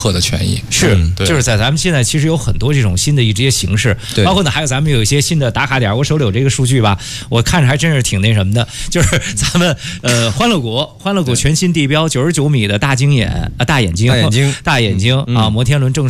的权益是，就是在咱们现在其实有很多这种新的一些形式，包括呢还有咱们有一些新的打卡点，我手里有这个数据吧，我看着还真是挺那什么的，就是咱们欢乐谷全新地标99米的大眼睛啊，摩天轮正式